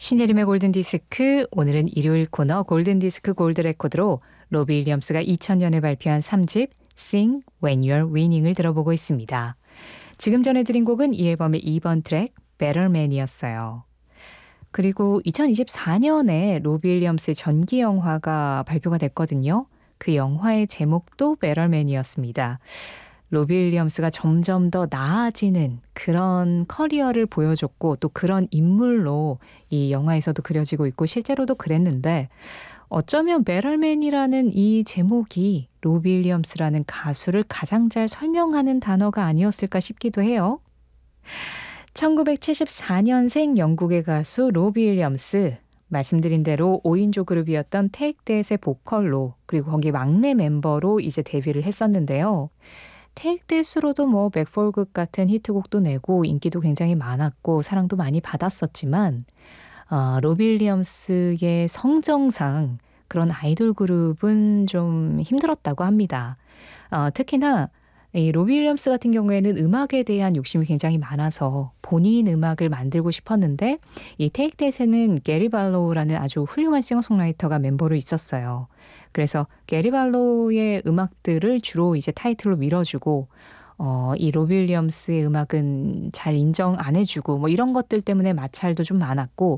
신혜림의 골든디스크, 오늘은 일요일 코너 골든디스크 골드레코드로 로비 윌리엄스가 2000년에 발표한 3집 Sing When You're Winning을 들어보고 있습니다. 지금 전해드린 곡은 이 앨범의 2번 트랙 Better Man이었어요. 그리고 2024년에 로비 윌리엄스의 전기 영화가 발표가 됐거든요. 그 영화의 제목도 Better Man이었습니다. 로비 윌리엄스가 점점 더 나아지는 그런 커리어를 보여줬고 또 그런 인물로 이 영화에서도 그려지고 있고 실제로도 그랬는데 어쩌면 베럴맨이라는 이 제목이 로비 윌리엄스라는 가수를 가장 잘 설명하는 단어가 아니었을까 싶기도 해요. 1974년생 영국의 가수 로비 윌리엄스, 말씀드린 대로 5인조 그룹이었던 테이크 댓의 보컬로 그리고 거기 막내 멤버로 이제 데뷔를 했었는데요. 테이크 댓으로도 백폴극 같은 히트곡도 내고 인기도 굉장히 많았고 사랑도 많이 받았었지만 로비 윌리엄스의 성정상 그런 아이돌 그룹은 좀 힘들었다고 합니다. 특히나 이 로비 윌리엄스 같은 경우에는 음악에 대한 욕심이 굉장히 많아서 본인 음악을 만들고 싶었는데 이 테이크 댓에는 게리 발로우라는 아주 훌륭한 싱어송라이터가 멤버로 있었어요. 그래서 게리 발로우의 음악들을 주로 이제 타이틀로 밀어주고 이 로비 윌리엄스의 음악은 잘 인정 안 해주고 이런 것들 때문에 마찰도 좀 많았고